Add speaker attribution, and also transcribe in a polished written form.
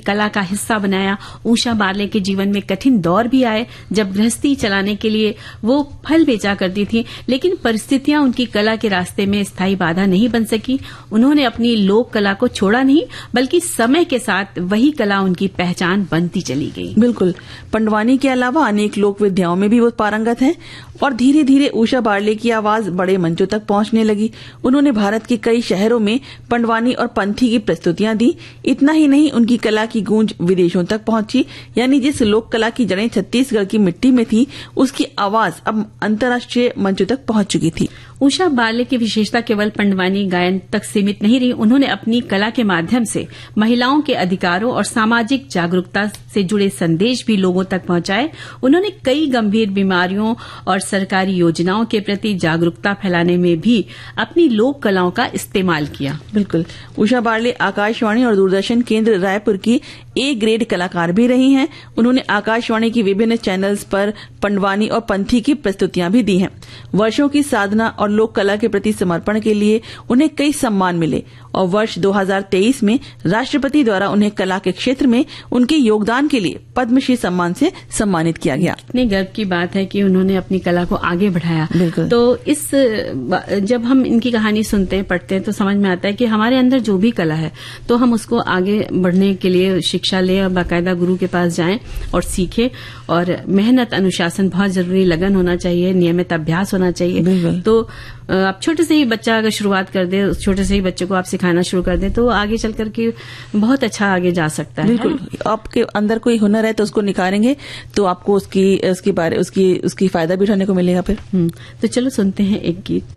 Speaker 1: कला का हिस्सा बनाया। उषा बार्ले के जीवन में कठिन दौर भी आए, जब गृहस्थी चलाने के लिए वो फल बेचा करती थी, लेकिन परिस्थितियां उनकी कला के रास्ते में स्थायी बाधा नहीं बन सकी। उन्होंने अपनी लोक कला को छोड़ा नहीं, बल्कि समय के साथ वही कला उनकी पहचान बनती चली गई।
Speaker 2: बिल्कुल, पंडवानी के अलावा अनेक लोक विद्याओं में भी वो पारंगत हैं और धीरे धीरे उषा बार्ले की आवाज बड़े मंचों तक पहुंचने लगी। उन्होंने भारत के कई शहरों में पंडवानी और पंथी की प्रस्तुतियां दी। इतना ही नहीं, उनकी कला की गूंज विदेशों तक पहुंची, यानी जिस लोक कला की जड़ें छत्तीसगढ़ की मिट्टी में थी, उसकी आवाज अब अंतर्राष्ट्रीय मंचों तक पहुंच चुकी थी।
Speaker 1: उषा बार्ले की विशेषता केवल पंडवानी गायन तक सीमित नहीं रही। उन्होंने अपनी कला के माध्यम से महिलाओं के अधिकारों और सामाजिक जागरूकता से जुड़े संदेश भी लोगों तक पहुंचाए। उन्होंने कई गंभीर बीमारियों और सरकारी योजनाओं के प्रति जागरूकता फैलाने में भी अपनी लोक कलाओं का इस्तेमाल किया।
Speaker 2: बिल्कुल, उषा बार्ले आकाशवाणी और दूरदर्शन केंद्र रायपुर की ए ग्रेड कलाकार भी रही हैं। उन्होंने आकाशवाणी की विभिन्न चैनल्स पर पंडवानी और पंथी की प्रस्तुतियां भी दी हैं। वर्षों की साधना और लोक कला के प्रति समर्पण के लिए उन्हें कई सम्मान मिले और वर्ष 2023 में राष्ट्रपति द्वारा उन्हें कला के क्षेत्र में उनके योगदान के लिए पद्मश्री सम्मान से सम्मानित किया गया।
Speaker 1: इतने गर्व की बात है कि उन्होंने अपनी कला को आगे बढ़ाया। तो जब हम इनकी कहानी सुनते हैं, पढ़ते हैं, तो समझ में आता है कि हमारे अंदर जो भी कला है, तो हम उसको आगे बढ़ने के लिए शिक्षा लें और बाकायदा गुरु के पास जाएं और सीखें। और मेहनत, अनुशासन बहुत जरूरी, लगन होना चाहिए, नियमित अभ्यास होना चाहिए। तो आप छोटे से ही बच्चा अगर शुरुआत कर दे, छोटे से ही बच्चे को आप सिखाना शुरू कर दें, तो आगे चल करके बहुत अच्छा आगे जा सकता है।
Speaker 2: बिल्कुल, आपके अंदर कोई हुनर है तो उसको निखारेंगे तो आपको उसकी फायदा भी उठाने को मिलेगा फिर।
Speaker 1: तो चलो सुनते हैं एक गीत।